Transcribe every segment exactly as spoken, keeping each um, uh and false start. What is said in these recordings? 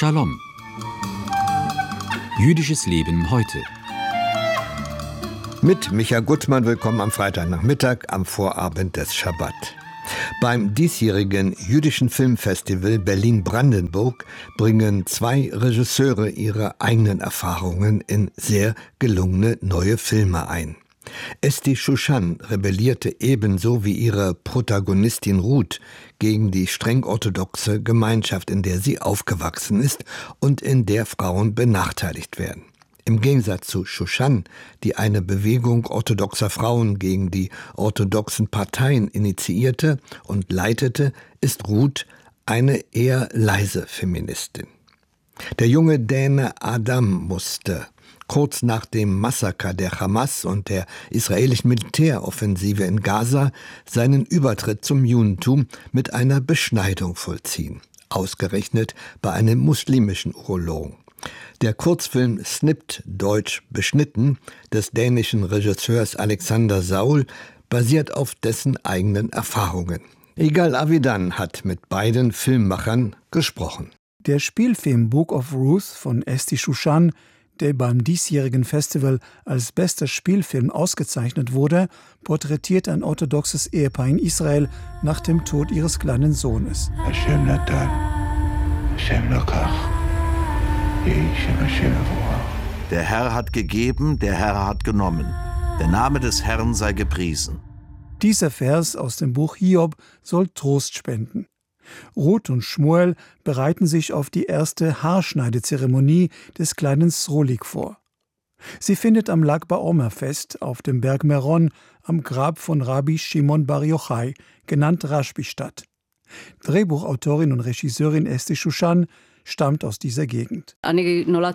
Shalom. Jüdisches Leben heute. Mit Micha Gutmann, willkommen am Freitagnachmittag, am Vorabend des Schabbat. Beim diesjährigen Jüdischen Filmfestival Berlin-Brandenburg bringen zwei Regisseure ihre eigenen Erfahrungen in sehr gelungene neue Filme ein. Esti Shushan rebellierte ebenso wie ihre Protagonistin Ruth gegen die streng orthodoxe Gemeinschaft, in der sie aufgewachsen ist und in der Frauen benachteiligt werden. Im Gegensatz zu Shushan, die eine Bewegung orthodoxer Frauen gegen die orthodoxen Parteien initiierte und leitete, ist Ruth eine eher leise Feministin. Der junge Däne Adam musste kurz nach dem Massaker der Hamas und der israelischen Militäroffensive in Gaza seinen Übertritt zum Judentum mit einer Beschneidung vollziehen, ausgerechnet bei einem muslimischen Urologen. Der Kurzfilm Snippt, deutsch beschnitten, des dänischen Regisseurs Alexander Saul basiert auf dessen eigenen Erfahrungen. Yigal Avidan hat mit beiden Filmemachern gesprochen. Der Spielfilm Book of Ruth von Esti Shushan, der beim diesjährigen Festival als bester Spielfilm ausgezeichnet wurde, porträtiert ein orthodoxes Ehepaar in Israel nach dem Tod ihres kleinen Sohnes. Hashem Natan, Hashem Lokach. Der Herr hat gegeben, der Herr hat genommen. Der Name des Herrn sei gepriesen. Dieser Vers aus dem Buch Hiob soll Trost spenden. Ruth und Schmuel bereiten sich auf die erste Haarschneidezeremonie des kleinen Srolik vor. Sie findet am Lag BaOmer-Fest auf dem Berg Meron am Grab von Rabbi Shimon Bar Yochai, genannt Rashbi, statt. Drehbuchautorin und Regisseurin Esti Shushan stammt aus dieser Gegend. Ich bin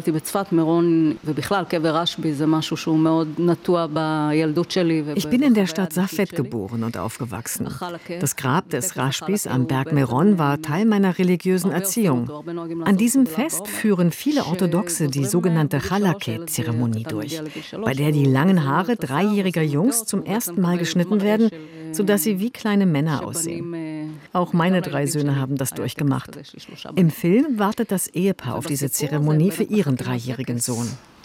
in der Stadt Safed geboren und aufgewachsen. Das Grab des Rashbis am Berg Meron war Teil meiner religiösen Erziehung. An diesem Fest führen viele Orthodoxe die sogenannte Chalaket-Zeremonie durch, bei der die langen Haare dreijähriger Jungs zum ersten Mal geschnitten werden, sodass sie wie kleine Männer aussehen. Auch meine drei Söhne haben das durchgemacht. Im Film wartet das Ehepaar auf diese Zeremonie für ihren dreijährigen Sohn.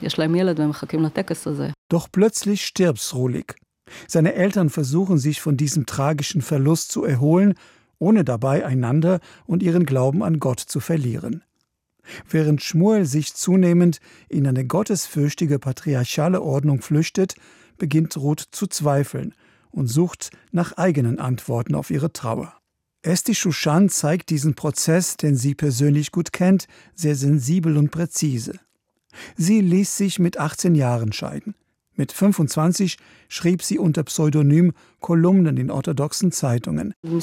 Doch plötzlich stirbt Srolik. Seine Eltern versuchen sich von diesem tragischen Verlust zu erholen, ohne dabei einander und ihren Glauben an Gott zu verlieren. Während Schmuel sich zunehmend in eine gottesfürchtige patriarchale Ordnung flüchtet, beginnt Ruth zu zweifeln und sucht nach eigenen Antworten auf ihre Trauer. Esti Shushan zeigt diesen Prozess, den sie persönlich gut kennt, sehr sensibel und präzise. Sie ließ sich mit achtzehn Jahren scheiden. Mit fünfundzwanzig schrieb sie unter Pseudonym Kolumnen in orthodoxen Zeitungen. Im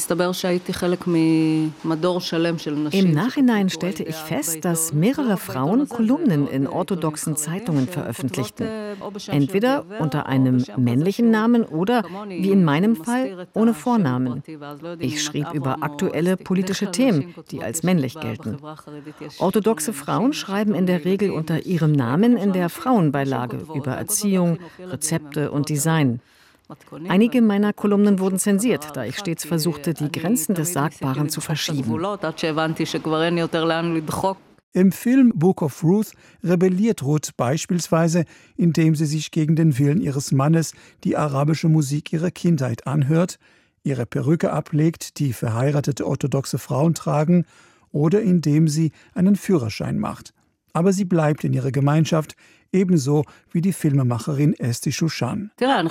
Nachhinein stellte ich fest, dass mehrere Frauen Kolumnen in orthodoxen Zeitungen veröffentlichten. Entweder unter einem männlichen Namen oder, wie in meinem Fall, ohne Vornamen. Ich schrieb über aktuelle politische Themen, die als männlich gelten. Orthodoxe Frauen schreiben in der Regel unter ihrem Namen in der Frauenbeilage über Erziehung, Rezepte und Design. Einige meiner Kolumnen wurden zensiert, da ich stets versuchte, die Grenzen des Sagbaren zu verschieben. Im Film Book of Ruth rebelliert Ruth beispielsweise, indem sie sich gegen den Willen ihres Mannes die arabische Musik ihrer Kindheit anhört, ihre Perücke ablegt, die verheiratete orthodoxe Frauen tragen, oder indem sie einen Führerschein macht. Aber sie bleibt in ihrer Gemeinschaft, ebenso wie die Filmemacherin Esti Shushan.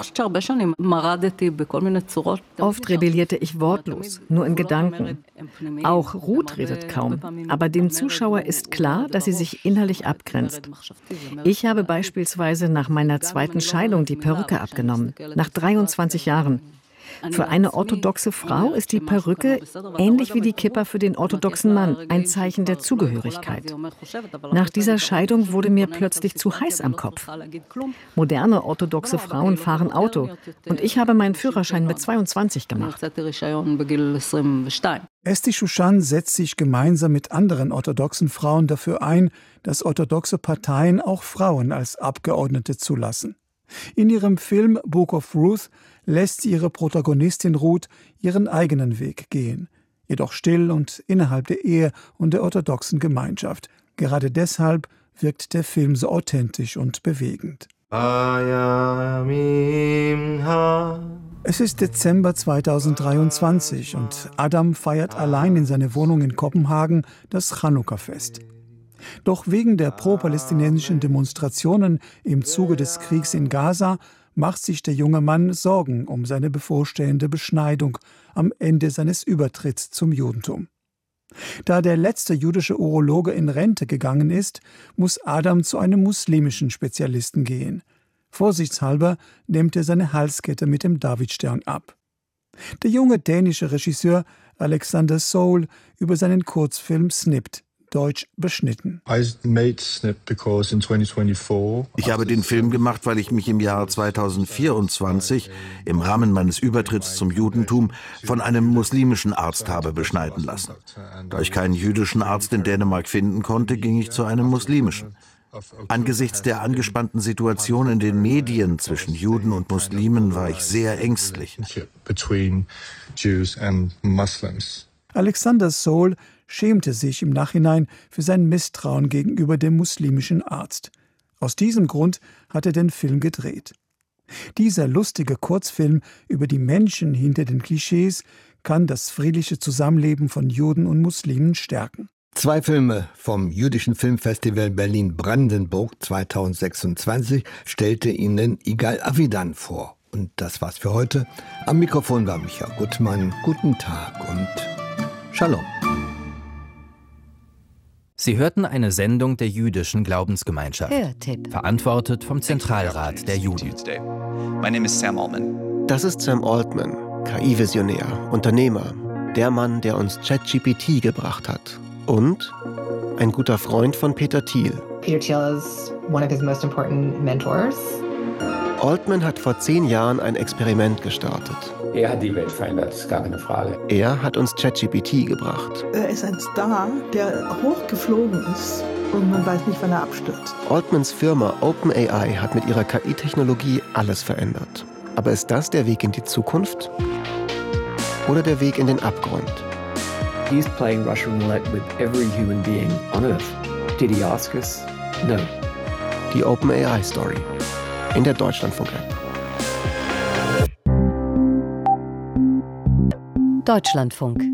Oft rebellierte ich wortlos, nur in Gedanken. Auch Ruth redet kaum, aber dem Zuschauer ist klar, dass sie sich innerlich abgrenzt. Ich habe beispielsweise nach meiner zweiten Scheidung die Perücke abgenommen, nach dreiundzwanzig Jahren. Für eine orthodoxe Frau ist die Perücke, ähnlich wie die Kippa für den orthodoxen Mann, ein Zeichen der Zugehörigkeit. Nach dieser Scheidung wurde mir plötzlich zu heiß am Kopf. Moderne orthodoxe Frauen fahren Auto und ich habe meinen Führerschein mit zweiundzwanzig gemacht. Esti Shushan setzt sich gemeinsam mit anderen orthodoxen Frauen dafür ein, dass orthodoxe Parteien auch Frauen als Abgeordnete zulassen. In ihrem Film Book of Ruth lässt sie ihre Protagonistin Ruth ihren eigenen Weg gehen. jedoch still und innerhalb der Ehe und der orthodoxen Gemeinschaft. Gerade deshalb wirkt der Film so authentisch und bewegend. Es ist Dezember zweitausenddreiundzwanzig und Adam feiert allein in seiner Wohnung in Kopenhagen das Chanukka-Fest. Doch wegen der pro-palästinensischen Demonstrationen im Zuge des Kriegs in Gaza macht sich der junge Mann Sorgen um seine bevorstehende Beschneidung am Ende seines Übertritts zum Judentum. Da der letzte jüdische Urologe in Rente gegangen ist, muss Adam zu einem muslimischen Spezialisten gehen. Vorsichtshalber nimmt er seine Halskette mit dem Davidstern ab. Der junge dänische Regisseur Alexander Soul über seinen Kurzfilm Snipped, deutsch beschnitten. Ich habe den Film gemacht, weil ich mich im Jahr zweitausendvierundzwanzig im Rahmen meines Übertritts zum Judentum von einem muslimischen Arzt habe beschneiden lassen. Da ich keinen jüdischen Arzt in Dänemark finden konnte, ging ich zu einem muslimischen. Angesichts der angespannten Situation in den Medien zwischen Juden und Muslimen war ich sehr ängstlich. Alexander Soul schämte sich im Nachhinein für sein Misstrauen gegenüber dem muslimischen Arzt. Aus diesem Grund hat er den Film gedreht. Dieser lustige Kurzfilm über die Menschen hinter den Klischees kann das friedliche Zusammenleben von Juden und Muslimen stärken. Zwei Filme vom Jüdischen Filmfestival Berlin-Brandenburg zweitausendsechsundzwanzig stellte Ihnen Igal Avidan vor. Und das war's für heute. Am Mikrofon war Michael Gutmann. Guten Tag und Shalom. Sie hörten eine Sendung der jüdischen Glaubensgemeinschaft. Hörtipp. Verantwortet vom Zentralrat der Juden. My name is Sam Altman. Das ist Sam Altman, K I-Visionär, Unternehmer, der Mann, der uns ChatGPT gebracht hat. Und ein guter Freund von Peter Thiel. Peter Thiel is one of his most important mentors. Altman hat vor zehn Jahren ein Experiment gestartet. Er hat die Welt verändert, ist gar keine Frage. Er hat uns ChatGPT gebracht. Er ist ein Star, der hochgeflogen ist und man weiß nicht, wann er abstürzt. Altmans Firma OpenAI hat mit ihrer K I-Technologie alles verändert. Aber ist das der Weg in die Zukunft? Oder der Weg in den Abgrund? He's playing Russian roulette with every human being on Earth. Did he ask us? No. Die OpenAI-Story in der Deutschlandfunk-App. Deutschlandfunk.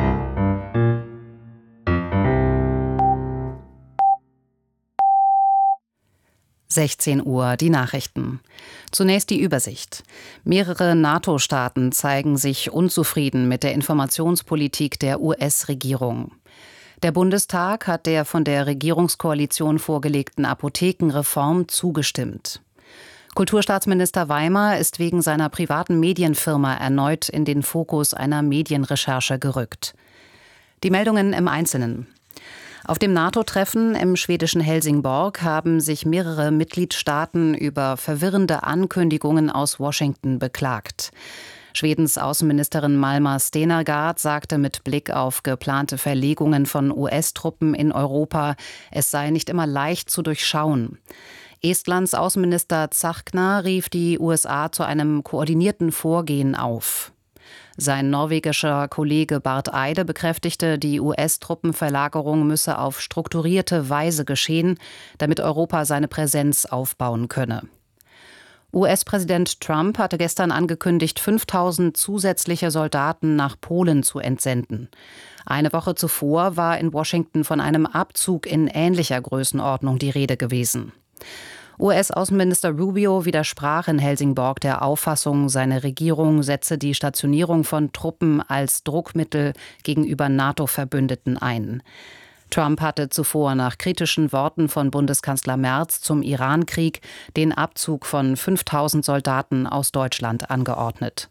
sechzehn Uhr, die Nachrichten. Zunächst die Übersicht. Mehrere NATO-Staaten zeigen sich unzufrieden mit der Informationspolitik der U S-Regierung. Der Bundestag hat der von der Regierungskoalition vorgelegten Apothekenreform zugestimmt. Kulturstaatsminister Weimar ist wegen seiner privaten Medienfirma erneut in den Fokus einer Medienrecherche gerückt. Die Meldungen im Einzelnen. Auf dem NATO-Treffen im schwedischen Helsingborg haben sich mehrere Mitgliedstaaten über verwirrende Ankündigungen aus Washington beklagt. Schwedens Außenministerin Malmer Stenergaard sagte mit Blick auf geplante Verlegungen von U S-Truppen in Europa, es sei nicht immer leicht zu durchschauen. Estlands Außenminister Tsahkna rief die U S A zu einem koordinierten Vorgehen auf. Sein norwegischer Kollege Barth Eide bekräftigte, die U S-Truppenverlagerung müsse auf strukturierte Weise geschehen, damit Europa seine Präsenz aufbauen könne. U S-Präsident Trump hatte gestern angekündigt, fünftausend zusätzliche Soldaten nach Polen zu entsenden. Eine Woche zuvor war in Washington von einem Abzug in ähnlicher Größenordnung die Rede gewesen. U S-Außenminister Rubio widersprach in Helsingborg der Auffassung, seine Regierung setze die Stationierung von Truppen als Druckmittel gegenüber NATO-Verbündeten ein. Trump hatte zuvor nach kritischen Worten von Bundeskanzler Merz zum Iran-Krieg den Abzug von fünftausend Soldaten aus Deutschland angeordnet.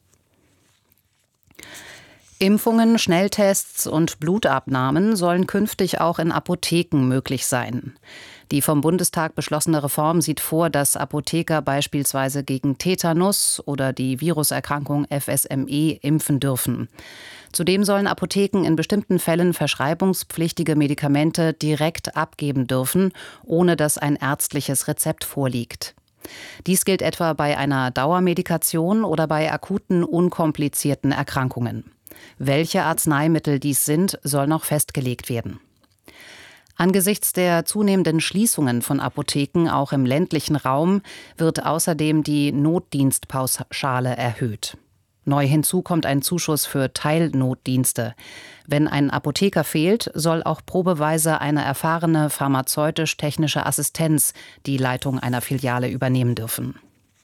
Impfungen, Schnelltests und Blutabnahmen sollen künftig auch in Apotheken möglich sein. Die vom Bundestag beschlossene Reform sieht vor, dass Apotheker beispielsweise gegen Tetanus oder die Viruserkrankung F S M E impfen dürfen. Zudem sollen Apotheken in bestimmten Fällen verschreibungspflichtige Medikamente direkt abgeben dürfen, ohne dass ein ärztliches Rezept vorliegt. Dies gilt etwa bei einer Dauermedikation oder bei akuten, unkomplizierten Erkrankungen. Welche Arzneimittel dies sind, soll noch festgelegt werden. Angesichts der zunehmenden Schließungen von Apotheken auch im ländlichen Raum wird außerdem die Notdienstpauschale erhöht. Neu hinzu kommt ein Zuschuss für Teilnotdienste. Wenn ein Apotheker fehlt, soll auch probeweise eine erfahrene pharmazeutisch-technische Assistenz die Leitung einer Filiale übernehmen dürfen.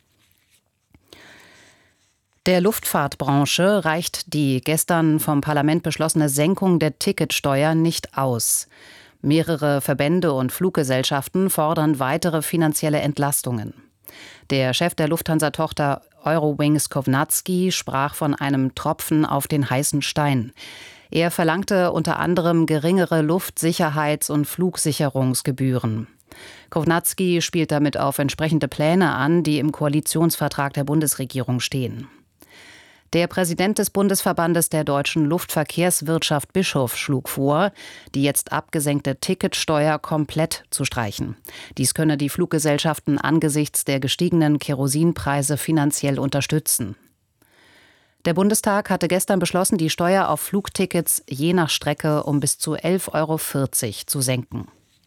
Der Luftfahrtbranche reicht die gestern vom Parlament beschlossene Senkung der Ticketsteuer nicht aus. Mehrere Verbände und Fluggesellschaften fordern weitere finanzielle Entlastungen. Der Chef der Lufthansa-Tochter Eurowings Kovnatski sprach von einem Tropfen auf den heißen Stein. Er verlangte unter anderem geringere Luftsicherheits- und Flugsicherungsgebühren. Kovnatski spielt damit auf entsprechende Pläne an, die im Koalitionsvertrag der Bundesregierung stehen. Der Präsident des Bundesverbandes der deutschen Luftverkehrswirtschaft Bischof schlug vor, die jetzt abgesenkte Ticketsteuer komplett zu streichen. Dies könne die Fluggesellschaften angesichts der gestiegenen Kerosinpreise finanziell unterstützen. Der Bundestag hatte gestern beschlossen, die Steuer auf Flugtickets je nach Strecke um bis zu elf Euro vierzig zu senken.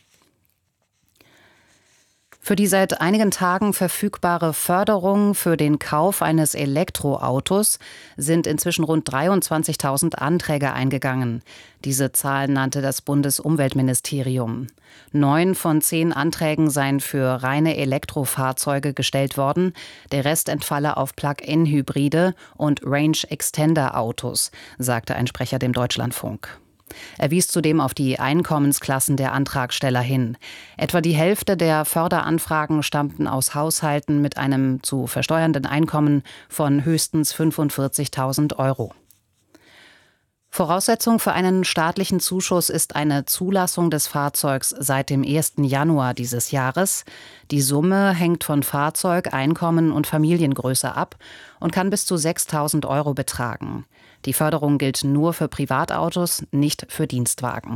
Für die seit einigen Tagen verfügbare Förderung für den Kauf eines Elektroautos sind inzwischen rund dreiundzwanzigtausend Anträge eingegangen. Diese Zahl nannte das Bundesumweltministerium. Neun von zehn Anträgen seien für reine Elektrofahrzeuge gestellt worden. Der Rest entfalle auf Plug-in-Hybride und Range-Extender-Autos, sagte ein Sprecher dem Deutschlandfunk. Er wies zudem auf die Einkommensklassen der Antragsteller hin. Etwa die Hälfte der Förderanfragen stammten aus Haushalten mit einem zu versteuernden Einkommen von höchstens fünfundvierzigtausend Euro. Voraussetzung für einen staatlichen Zuschuss ist eine Zulassung des Fahrzeugs seit dem ersten Januar dieses Jahres. Die Summe hängt von Fahrzeug, Einkommen und Familiengröße ab und kann bis zu sechstausend Euro betragen. Die Förderung gilt nur für Privatautos, nicht für Dienstwagen.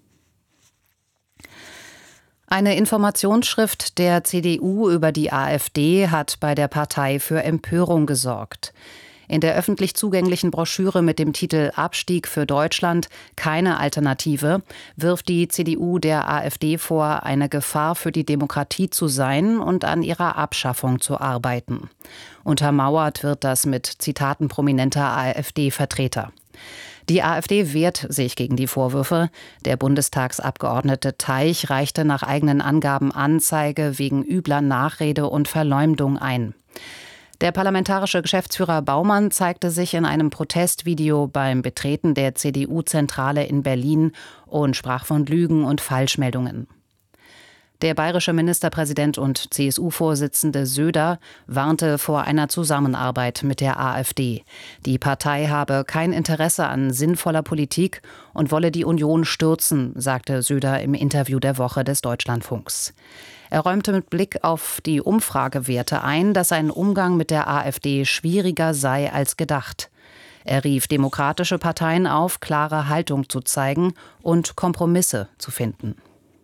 Eine Informationsschrift der C D U über die AfD hat bei der Partei für Empörung gesorgt. In der öffentlich zugänglichen Broschüre mit dem Titel Abstieg für Deutschland – keine Alternative wirft die C D U der AfD vor, eine Gefahr für die Demokratie zu sein und an ihrer Abschaffung zu arbeiten. Untermauert wird das mit Zitaten prominenter AfD-Vertreter. Die AfD wehrt sich gegen die Vorwürfe. Der Bundestagsabgeordnete Teich reichte nach eigenen Angaben Anzeige wegen übler Nachrede und Verleumdung ein. Der parlamentarische Geschäftsführer Baumann zeigte sich in einem Protestvideo beim Betreten der C D U-Zentrale in Berlin und sprach von Lügen und Falschmeldungen. Der bayerische Ministerpräsident und C S U-Vorsitzende Söder warnte vor einer Zusammenarbeit mit der AfD. Die Partei habe kein Interesse an sinnvoller Politik und wolle die Union stürzen, sagte Söder im Interview der Woche des Deutschlandfunks. Er räumte mit Blick auf die Umfragewerte ein, dass ein Umgang mit der AfD schwieriger sei als gedacht. Er rief demokratische Parteien auf, klare Haltung zu zeigen und Kompromisse zu finden.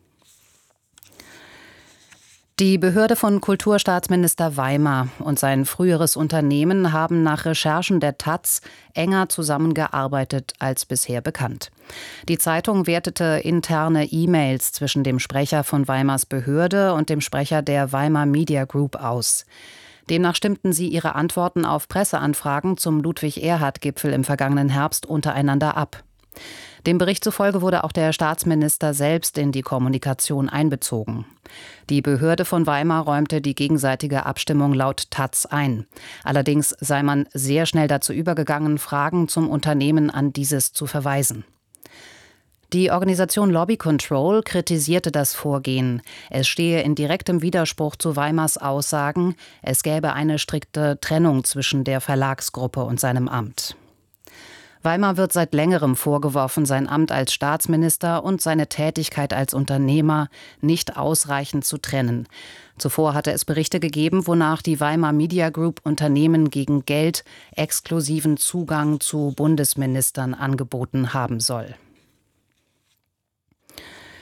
Die Behörde von Kulturstaatsminister Weimar und sein früheres Unternehmen haben nach Recherchen der Taz enger zusammengearbeitet als bisher bekannt. Die Zeitung wertete interne E-Mails zwischen dem Sprecher von Weimars Behörde und dem Sprecher der Weimar Media Group aus. Demnach stimmten sie ihre Antworten auf Presseanfragen zum Ludwig-Erhard-Gipfel im vergangenen Herbst untereinander ab. Dem Bericht zufolge wurde auch der Staatsminister selbst in die Kommunikation einbezogen. Die Behörde von Weimar räumte die gegenseitige Abstimmung laut Taz ein. Allerdings sei man sehr schnell dazu übergegangen, Fragen zum Unternehmen an dieses zu verweisen. Die Organisation Lobby Control kritisierte das Vorgehen. Es stehe in direktem Widerspruch zu Weimars Aussagen, es gäbe eine strikte Trennung zwischen der Verlagsgruppe und seinem Amt. Weimar wird seit längerem vorgeworfen, sein Amt als Staatsminister und seine Tätigkeit als Unternehmer nicht ausreichend zu trennen. Zuvor hatte es Berichte gegeben, wonach die Weimar Media Group Unternehmen gegen Geld exklusiven Zugang zu Bundesministern angeboten haben soll.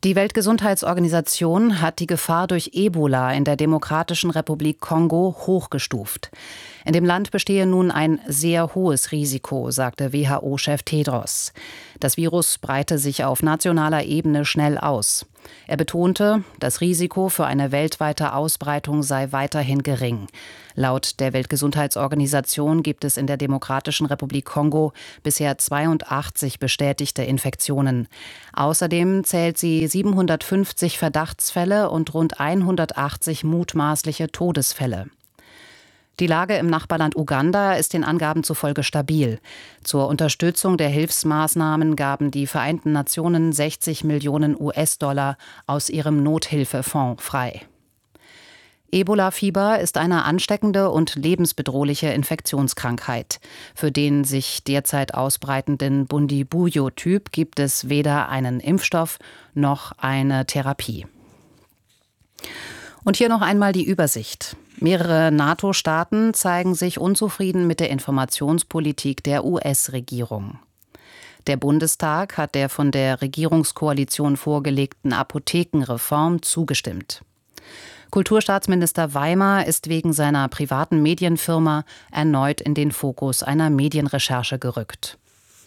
Die Weltgesundheitsorganisation hat die Gefahr durch Ebola in der Demokratischen Republik Kongo hochgestuft. In dem Land bestehe nun ein sehr hohes Risiko, sagte W H O-Chef Tedros. Das Virus breite sich auf nationaler Ebene schnell aus. Er betonte, das Risiko für eine weltweite Ausbreitung sei weiterhin gering. Laut der Weltgesundheitsorganisation gibt es in der Demokratischen Republik Kongo bisher zweiundachtzig bestätigte Infektionen. Außerdem zählt sie siebenhundertfünfzig Verdachtsfälle und rund hundertachtzig mutmaßliche Todesfälle. Die Lage im Nachbarland Uganda ist den Angaben zufolge stabil. Zur Unterstützung der Hilfsmaßnahmen gaben die Vereinten Nationen sechzig Millionen U S-Dollar aus ihrem Nothilfefonds frei. Ebola-Fieber ist eine ansteckende und lebensbedrohliche Infektionskrankheit. Für den sich derzeit ausbreitenden Bundibugyo-Typ gibt es weder einen Impfstoff noch eine Therapie. Und hier noch einmal die Übersicht. Mehrere NATO-Staaten zeigen sich unzufrieden mit der Informationspolitik der U S-Regierung. Der Bundestag hat der von der Regierungskoalition vorgelegten Apothekenreform zugestimmt. Kulturstaatsminister Weimar ist wegen seiner privaten Medienfirma erneut in den Fokus einer Medienrecherche gerückt.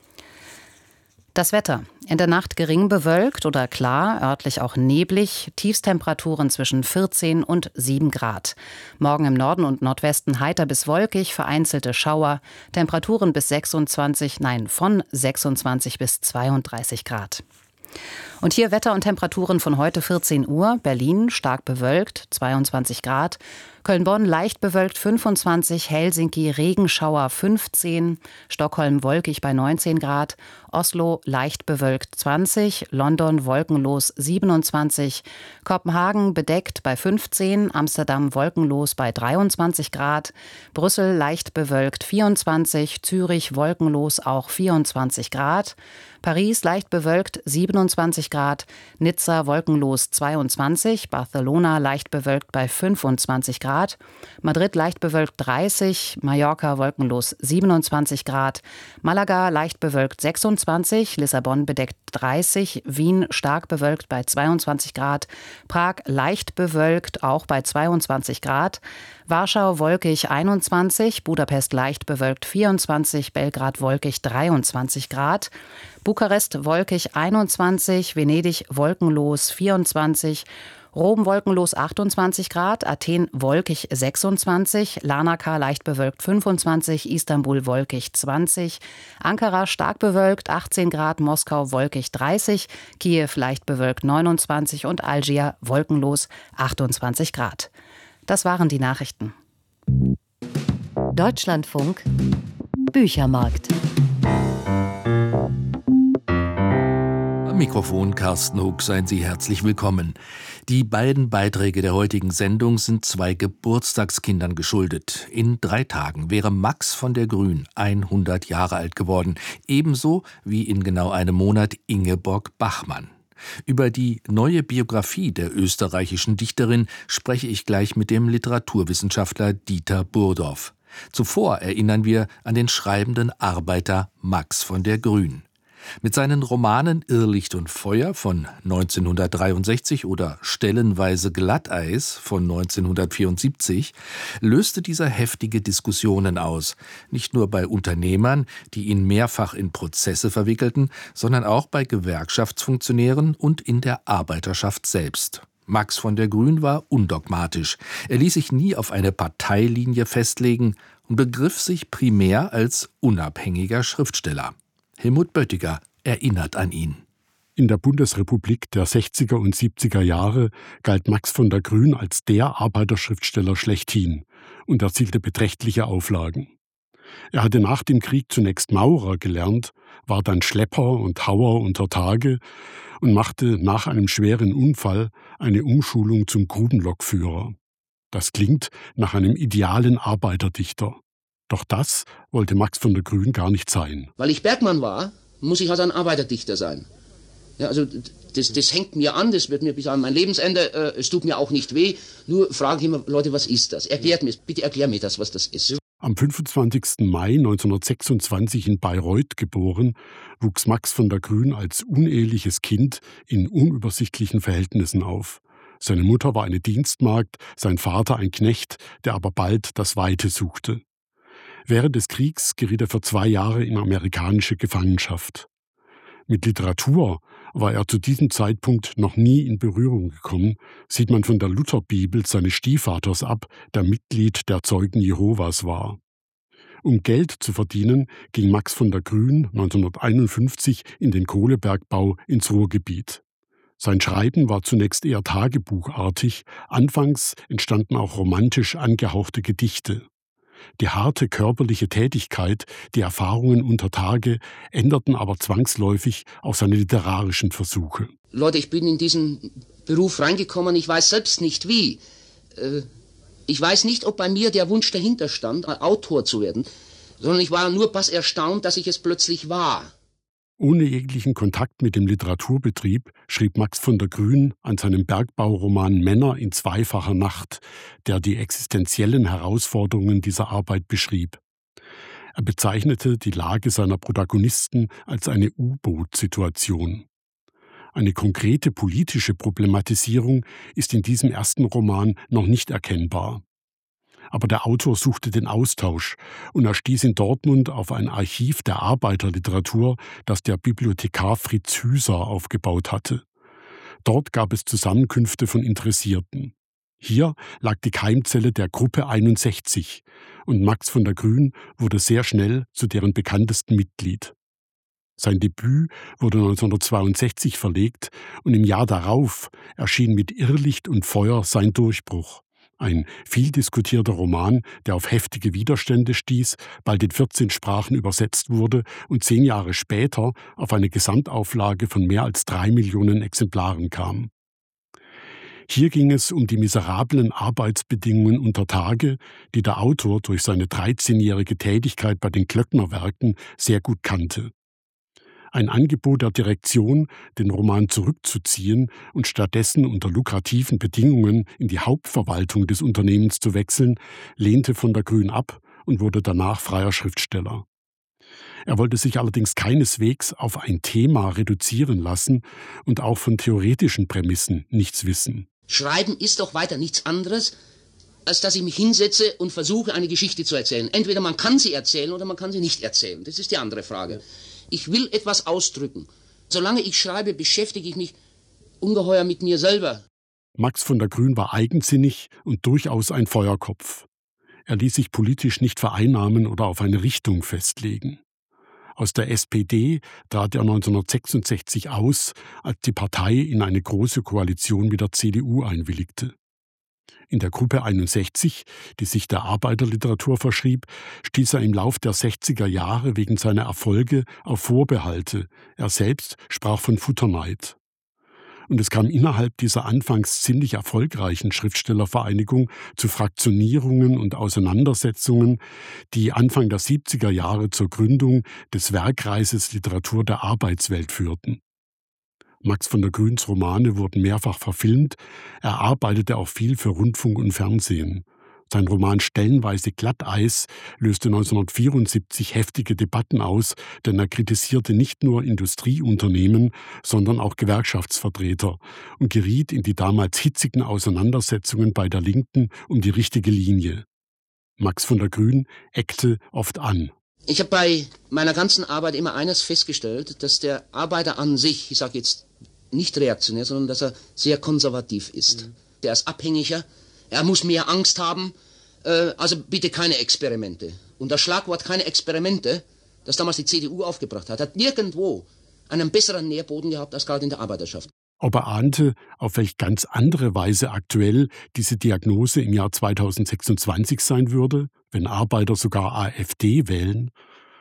Das Wetter. In der Nacht gering bewölkt oder klar, örtlich auch neblig, Tiefstemperaturen zwischen vierzehn und sieben Grad. Morgen im Norden und Nordwesten heiter bis wolkig, vereinzelte Schauer, Temperaturen bis sechsundzwanzig, nein, von sechsundzwanzig bis zweiunddreißig Grad. Und hier Wetter und Temperaturen von heute vierzehn Uhr. Berlin stark bewölkt, zweiundzwanzig Grad. Köln-Bonn leicht bewölkt, fünfundzwanzig. Helsinki Regenschauer, fünfzehn. Stockholm wolkig bei neunzehn Grad. Oslo leicht bewölkt, zwanzig. London wolkenlos, siebenundzwanzig. Kopenhagen bedeckt bei fünfzehn. Amsterdam wolkenlos bei dreiundzwanzig Grad. Brüssel leicht bewölkt, vierundzwanzig. Zürich wolkenlos, auch vierundzwanzig Grad. Paris leicht bewölkt, siebenundzwanzig Grad, Nizza wolkenlos zweiundzwanzig, Barcelona leicht bewölkt bei fünfundzwanzig Grad, Madrid leicht bewölkt dreißig, Mallorca wolkenlos siebenundzwanzig Grad, Malaga leicht bewölkt sechsundzwanzig, Lissabon bedeckt dreißig, Wien stark bewölkt bei zweiundzwanzig Grad, Prag leicht bewölkt auch bei zweiundzwanzig Grad, Warschau wolkig einundzwanzig, Budapest leicht bewölkt vierundzwanzig, Belgrad wolkig dreiundzwanzig Grad, Bukarest wolkig einundzwanzig, Venedig wolkenlos vierundzwanzig, Rom wolkenlos achtundzwanzig Grad, Athen wolkig sechsundzwanzig, Larnaca leicht bewölkt fünfundzwanzig, Istanbul wolkig zwanzig, Ankara stark bewölkt achtzehn Grad, Moskau wolkig dreißig, Kiew leicht bewölkt neunundzwanzig und Algier wolkenlos achtundzwanzig Grad. Das waren die Nachrichten. Deutschlandfunk Büchermarkt. Am Mikrofon Carsten Huck, seien Sie herzlich willkommen. Die beiden Beiträge der heutigen Sendung sind zwei Geburtstagskindern geschuldet. In drei Tagen wäre Max von der Grün hundert Jahre alt geworden, ebenso wie in genau einem Monat Ingeborg Bachmann. Über die neue Biografie der österreichischen Dichterin spreche ich gleich mit dem Literaturwissenschaftler Dieter Burdorf. Zuvor erinnern wir an den schreibenden Arbeiter Max von der Grün. Mit seinen Romanen Irrlicht und Feuer von neunzehnhundertdreiundsechzig oder Stellenweise Glatteis von neunzehnhundertvierundsiebzig löste dieser heftige Diskussionen aus, nicht nur bei Unternehmern, die ihn mehrfach in Prozesse verwickelten, sondern auch bei Gewerkschaftsfunktionären und in der Arbeiterschaft selbst. Max von der Grün war undogmatisch. Er ließ sich nie auf eine Parteilinie festlegen und begriff sich primär als unabhängiger Schriftsteller. Helmut Böttiger erinnert an ihn. In der Bundesrepublik der sechziger und siebziger Jahre galt Max von der Grün als der Arbeiterschriftsteller schlechthin und erzielte beträchtliche Auflagen. Er hatte nach dem Krieg zunächst Maurer gelernt, war dann Schlepper und Hauer unter Tage und machte nach einem schweren Unfall eine Umschulung zum Grubenlokführer. Das klingt nach einem idealen Arbeiterdichter. Doch das wollte Max von der Grün gar nicht sein. Weil ich Bergmann war, muss ich also ein Arbeiterdichter sein. Ja, also das, das hängt mir an, das wird mir bis an mein Lebensende, äh, es tut mir auch nicht weh. Nur frage ich immer, Leute, was ist das? Erklärt mir, bitte erklär mir das, was das ist. Am fünfundzwanzigsten Mai neunzehnhundertsechsundzwanzig in Bayreuth geboren, wuchs Max von der Grün als uneheliches Kind in unübersichtlichen Verhältnissen auf. Seine Mutter war eine Dienstmagd, sein Vater ein Knecht, der aber bald das Weite suchte. Während des Kriegs geriet er für zwei Jahre in amerikanische Gefangenschaft. Mit Literatur war er zu diesem Zeitpunkt noch nie in Berührung gekommen, sieht man von der Lutherbibel seines Stiefvaters ab, der Mitglied der Zeugen Jehovas war. Um Geld zu verdienen, ging Max von der Grün neunzehnhunderteinundfünfzig in den Kohlebergbau ins Ruhrgebiet. Sein Schreiben war zunächst eher tagebuchartig, anfangs entstanden auch romantisch angehauchte Gedichte. Die harte körperliche Tätigkeit, die Erfahrungen unter Tage änderten aber zwangsläufig auch seine literarischen Versuche. Leute, ich bin in diesen Beruf reingekommen, ich weiß selbst nicht wie. Ich weiß nicht, ob bei mir der Wunsch dahinter stand, Autor zu werden, sondern ich war nur was erstaunt, dass ich es plötzlich war. Ohne jeglichen Kontakt mit dem Literaturbetrieb schrieb Max von der Grün an seinem Bergbauroman Männer in zweifacher Nacht, der die existenziellen Herausforderungen dieser Arbeit beschrieb. Er bezeichnete die Lage seiner Protagonisten als eine U-Boot-Situation. Eine konkrete politische Problematisierung ist in diesem ersten Roman noch nicht erkennbar. Aber der Autor suchte den Austausch und er stieß in Dortmund auf ein Archiv der Arbeiterliteratur, das der Bibliothekar Fritz Hüser aufgebaut hatte. Dort gab es Zusammenkünfte von Interessierten. Hier lag die Keimzelle der Gruppe einundsechzig und Max von der Grün wurde sehr schnell zu deren bekanntesten Mitglied. Sein Debüt wurde neunzehnhundertzweiundsechzig verlegt und im Jahr darauf erschien mit Irrlicht und Feuer sein Durchbruch. Ein viel diskutierter Roman, der auf heftige Widerstände stieß, bald in vierzehn Sprachen übersetzt wurde und zehn Jahre später auf eine Gesamtauflage von mehr als drei Millionen Exemplaren kam. Hier ging es um die miserablen Arbeitsbedingungen unter Tage, die der Autor durch seine dreizehnjährige Tätigkeit bei den Klöcknerwerken sehr gut kannte. Ein Angebot der Direktion, den Roman zurückzuziehen und stattdessen unter lukrativen Bedingungen in die Hauptverwaltung des Unternehmens zu wechseln, lehnte von der Grün ab und wurde danach freier Schriftsteller. Er wollte sich allerdings keineswegs auf ein Thema reduzieren lassen und auch von theoretischen Prämissen nichts wissen. Schreiben ist doch weiter nichts anderes, als dass ich mich hinsetze und versuche, eine Geschichte zu erzählen. Entweder man kann sie erzählen oder man kann sie nicht erzählen. Das ist die andere Frage. Ich will etwas ausdrücken. Solange ich schreibe, beschäftige ich mich ungeheuer mit mir selber. Max von der Grün war eigensinnig und durchaus ein Feuerkopf. Er ließ sich politisch nicht vereinnahmen oder auf eine Richtung festlegen. Aus der S P D trat er neunzehnhundertsechsundsechzig aus, als die Partei in eine große Koalition mit der C D U einwilligte. In der Gruppe einundsechzig, die sich der Arbeiterliteratur verschrieb, stieß er im Lauf der sechziger Jahre wegen seiner Erfolge auf Vorbehalte. Er selbst sprach von Futterneid. Und es kam innerhalb dieser anfangs ziemlich erfolgreichen Schriftstellervereinigung zu Fraktionierungen und Auseinandersetzungen, die Anfang der siebziger Jahre zur Gründung des Werkkreises Literatur der Arbeitswelt führten. Max von der Grüns Romane wurden mehrfach verfilmt, er arbeitete auch viel für Rundfunk und Fernsehen. Sein Roman Stellenweise Glatteis löste neunzehnhundertvierundsiebzig heftige Debatten aus, denn er kritisierte nicht nur Industrieunternehmen, sondern auch Gewerkschaftsvertreter und geriet in die damals hitzigen Auseinandersetzungen bei der Linken um die richtige Linie. Max von der Grün eckte oft an. Ich habe bei meiner ganzen Arbeit immer eines festgestellt, dass der Arbeiter an sich, ich sage jetzt nicht reaktionär, sondern dass er sehr konservativ ist. Mhm. Der ist abhängiger, er muss mehr Angst haben, äh, also bitte keine Experimente. Und das Schlagwort keine Experimente, das damals die C D U aufgebracht hat, hat nirgendwo einen besseren Nährboden gehabt als gerade in der Arbeiterschaft. Ob er ahnte, auf welch ganz andere Weise aktuell diese Diagnose im Jahr zweitausendsechsundzwanzig sein würde, wenn Arbeiter sogar AfD wählen?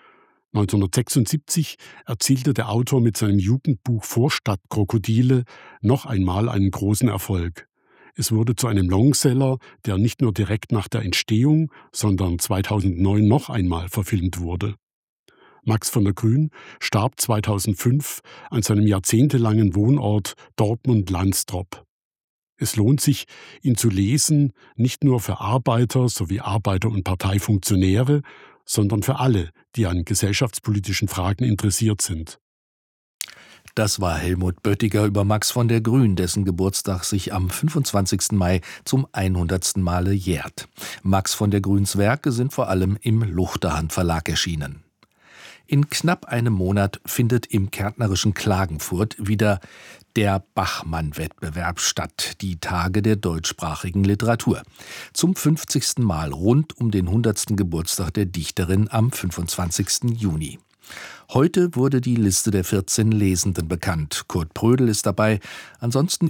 neunzehnhundertsechsundsiebzig erzielte der Autor mit seinem Jugendbuch Vorstadtkrokodile noch einmal einen großen Erfolg. Es wurde zu einem Longseller, der nicht nur direkt nach der Entstehung, sondern zweitausendneun noch einmal verfilmt wurde. Max von der Grün starb zweitausendfünf an seinem jahrzehntelangen Wohnort Dortmund-Lahnstrop. Es lohnt sich, ihn zu lesen, nicht nur für Arbeiter sowie Arbeiter- und Parteifunktionäre, sondern für alle, die an gesellschaftspolitischen Fragen interessiert sind. Das war Helmut Böttiger über Max von der Grün, dessen Geburtstag sich am fünfundzwanzigsten Mai zum hundertsten Male jährt. Max von der Grüns Werke sind vor allem im Luchterhand Verlag erschienen. In knapp einem Monat findet im kärntnerischen Klagenfurt wieder der Bachmann-Wettbewerb statt, die Tage der deutschsprachigen Literatur. Zum fünfzigsten Mal rund um den hundertsten Geburtstag der Dichterin am fünfundzwanzigsten Juni. Heute wurde die Liste der vierzehn Lesenden bekannt. Kurt Prödel ist dabei. Ansonsten